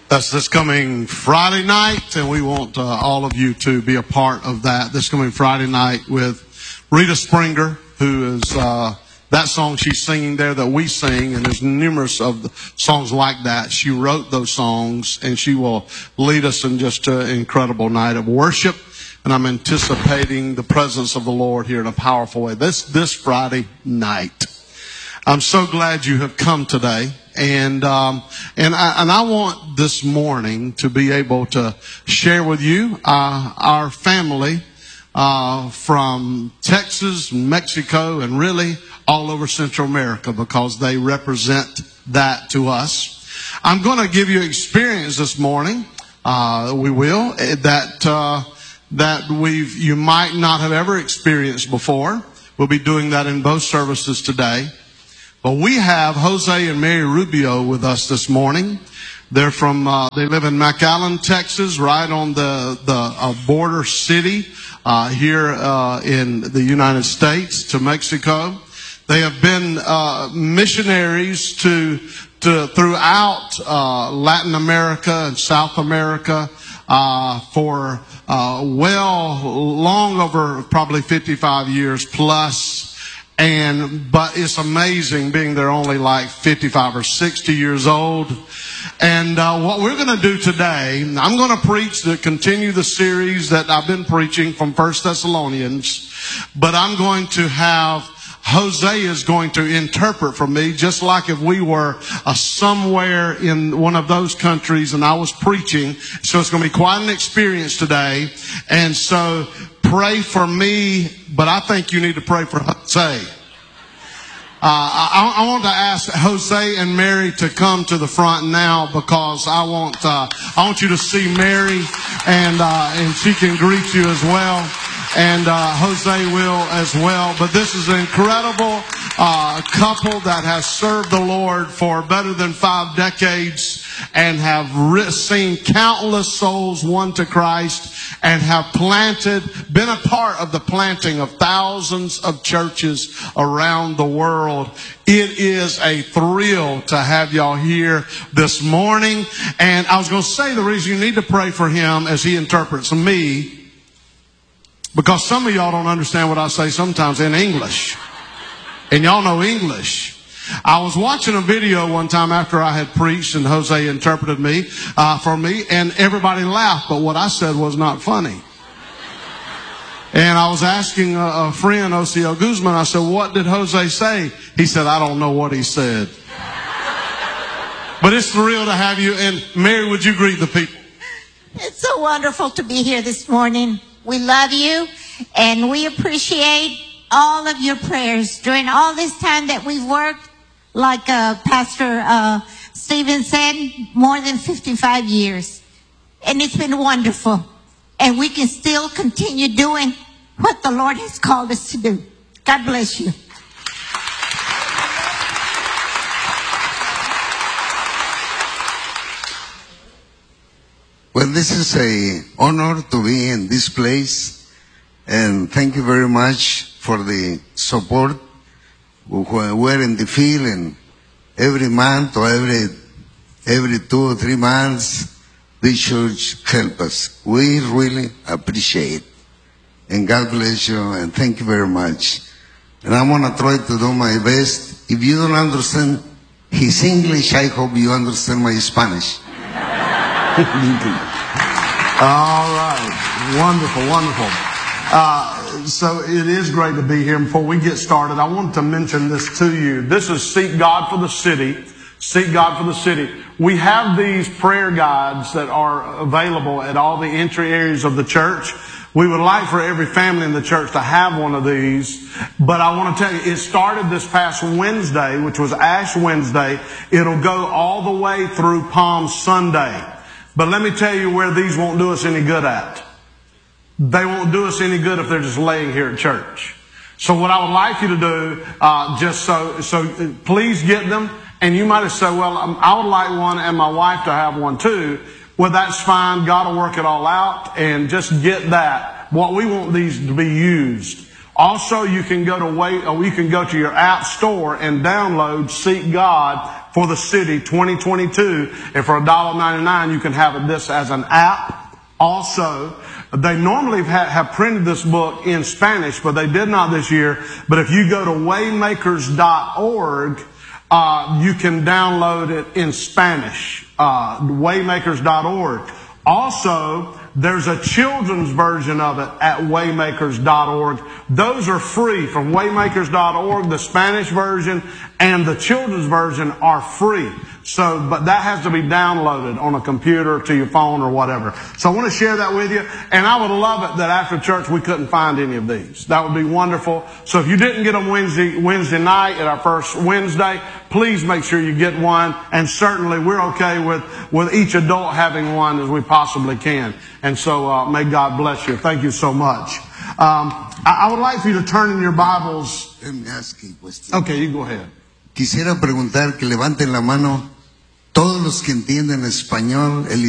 That's this coming Friday night, and we want all of you to be a part of that. This coming Friday night with Rita Springer, who is that song she's singing there that we sing, and there's numerous of the songs like that. She wrote those songs, and she will lead us in just an incredible night of worship. And I'm anticipating the presence of the Lord here in a powerful way. This Friday night. I'm so glad you have come today. And I want this morning to be able to share with you our family from Texas, Mexico, and really all over Central America, because they represent that to us. I'm going to give you experience this morning. We will that you might not have ever experienced before. We'll be doing that in both services today. But we have Jose and Mary Rubio with us this morning. They're from, they live in McAllen, Texas, right on the border city, here, in the United States to Mexico. They have been, missionaries throughout, Latin America and South America, for, long over probably 55 years plus. But it's amazing being they're only like 55 or 60 years old. And what we're going to do today, I'm going to continue the series that I've been preaching from 1 Thessalonians. But I'm going to have Jose is going to interpret for me, just like if we were somewhere in one of those countries and I was preaching. So it's going to be quite an experience today. And so pray for me, but I think you need to pray for Jose. I want to ask Jose and Mary to come to the front now, because I want you to see Mary, and she can greet you as well, and Jose will as well. But this is an incredible couple that has served the Lord for better than 5 decades and have seen countless souls won to Christ, and have been a part of the planting of thousands of churches around the world. It is a thrill to have y'all here this morning. And I was going to say the reason you need to pray for him as he interprets me, because some of y'all don't understand what I say sometimes in English. And y'all know English. I was watching a video one time after I had preached, and Jose interpreted for me, and everybody laughed, but what I said was not funny. And I was asking a friend, Ocio Guzman, I said, what did Jose say? He said, I don't know what he said. But it's thrilled to have you. And Mary, would you greet the people? It's so wonderful to be here this morning. We love you, and we appreciate all of your prayers during all this time that we've worked. Like Pastor Stephen said, more than 55 years. And it's been wonderful. And we can still continue doing what the Lord has called us to do. God bless you. Well, this is an honor to be in this place. And thank you very much for the support. We're in the field, and every month or every 2 or 3 months, the church help us. We really appreciate it. And God bless you, and thank you very much. And I'm going to try to do my best. If you don't understand his English, I hope you understand my Spanish. All right. Wonderful, wonderful. So it is great to be here. Before we get started, I want to mention this to you. This is Seek God for the City. Seek God for the City. We have these prayer guides that are available at all the entry areas of the church. We would like for every family in the church to have one of these. But I want to tell you, it started this past Wednesday, which was Ash Wednesday. It'll go all the way through Palm Sunday. But let me tell you where these won't do us any good at. They won't do us any good if they're just laying here at church. So what I would like you to do, so please get them. And you might have said, well, I would like one and my wife to have one too. Well, that's fine. God will work it all out, and just get that. What we want these to be used. Also, you can go to your app store and download Seek God for the City 2022. And for $1.99, you can have this as an app. Also, they normally have printed this book in Spanish, but they did not this year. But if you go to waymakers.org, you can download it in Spanish. Waymakers.org. Also, there's a children's version of it at waymakers.org. Those are free from waymakers.org. The Spanish version and the children's version are free. So, but that has to be downloaded on a computer to your phone or whatever. So I want to share that with you. And I would love it that after church we couldn't find any of these. That would be wonderful. So if you didn't get them Wednesday night at our first Wednesday, please make sure you get one. And certainly we're okay with each adult having one as we possibly can. And so may God bless you. Thank you so much. I would like for you to turn in your Bibles. Let me ask you a question. Okay, you go ahead. Quisiera preguntar que levanten la mano todos los que entienden español.